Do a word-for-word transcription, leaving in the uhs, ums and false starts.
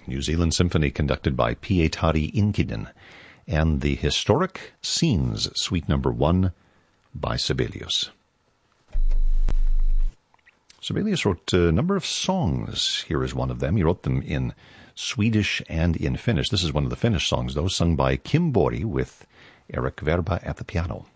New Zealand Symphony conducted by Pietari Inkinen, and the Historic Scenes, Suite Number One by Sibelius. Sibelius wrote a number of songs. Here is one of them. He wrote them in Swedish and in Finnish. This is one of the Finnish songs, though, sung by Kim Borg with Eric Verba at the piano.